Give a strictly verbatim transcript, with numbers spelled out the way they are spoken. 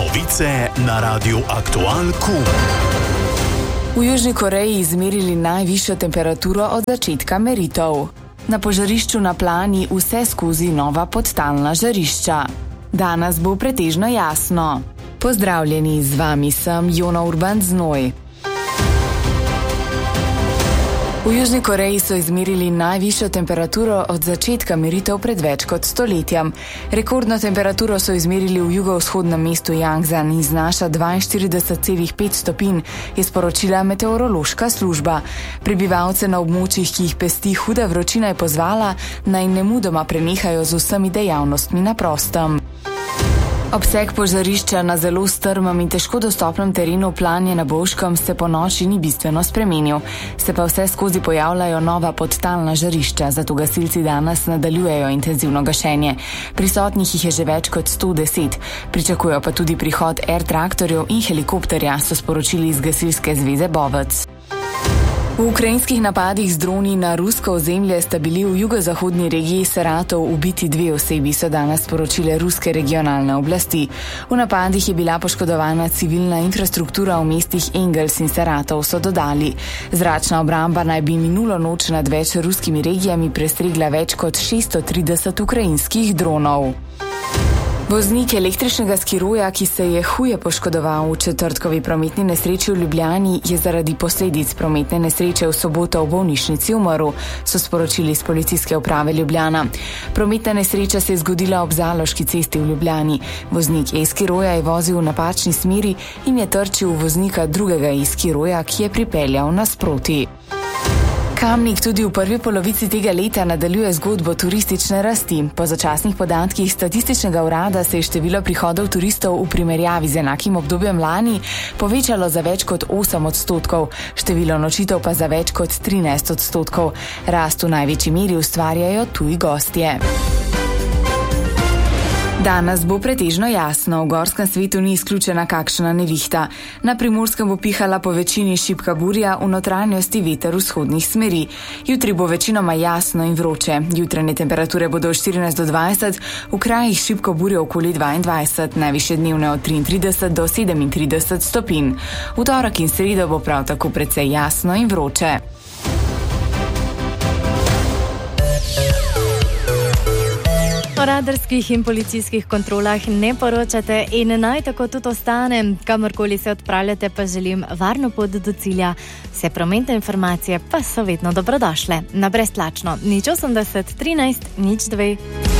Novice na Radiu Aktual Q. V Južni Koreji izmerili najvišjo temperaturo od začetka meritev. Na požarišču na Plani vse skozi nova podtalna žarišča. Danes bo pretežno jasno. Pozdravljeni, z vami sem Jona Urban Znoj. V Južni Koreji so izmerili najvišjo temperaturo od začetka meritev pred več kot stoletjem. Rekordno temperaturo so izmerili v jugovzhodnem mestu Yangsan in znaša dvainštirideset celih pet stopinj, je sporočila meteorološka služba. Prebivalce na območjih, ki jih pesti huda vročina, je pozvala, naj nemudoma prenehajo z vsemi dejavnostmi na prostem. Obseg požarišča na zelo strmem in težko dostopnem terenu Planje na Bovškem se po noči ni bistveno spremenil. Se pa vse skozi pojavljajo nova podtalna žarišča, zato gasilci danes nadaljujejo intenzivno gašenje. Prisotnih jih je že več kot sto deset. Pričakujejo pa tudi prihod air traktorjev in helikopterja, so sporočili iz Gasilske zveze Bovec. V ukrajinskih napadih z droni na rusko ozemlje sta bili v jugozahodni regiji Saratov ubiti dve osebi, so danes sporočile ruske regionalne oblasti. V napadih je bila poškodovana civilna infrastruktura v mestih Engels in Saratov, so dodali. Zračna obramba naj bi minulo noč nad več ruskimi regijami prestregla več kot šeststo trideset ukrajinskih dronov. Voznik električnega skiroja, ki se je huje poškodoval v četrtkovi prometni nesreči v Ljubljani, je zaradi posledic prometne nesreče v soboto v bolnišnici umrl, so sporočili iz Policijske uprave Ljubljana. Prometna nesreča se je zgodila ob Zaloški cesti v Ljubljani. Voznik e-skiroja je vozil v napačni smeri in je trčil v voznika drugega e-skiroja, ki je pripeljal nasproti. Kamnik tudi v prvi polovici tega leta nadaljuje zgodbo turistične rasti. Po začasnih podatkih statističnega urada se je število prihodov turistov v primerjavi z enakim obdobjem lani povečalo za več kot osem odstotkov, število nočitev pa za več kot trinajst odstotkov. Rast v največji meri ustvarjajo tuji gostje. Danes bo pretežno jasno, v gorskem svetu ni izključena kakšna nevihta. Na Primorskem bo pihala po večini šibka burja, v notranjosti veter vzhodnih smeri. Jutri bo večinoma jasno in vroče. Jutranje temperature bodo od štirinajst do dvajset, v krajih šibko burje okoli dvaindvajset, najvišje dnevne od triintrideset do sedemintrideset stopinj. V torek in sredo bo prav tako precej jasno in vroče. O radarskih in policijskih kontrolah ne poročate in naj tako tudi ostane. Kamorkoli se odpravljate, pa želim varno pot do cilja. Vse prometne informacije pa so vedno dobrodošle. Na brezplačno nič osemdeset trinajst nič dve.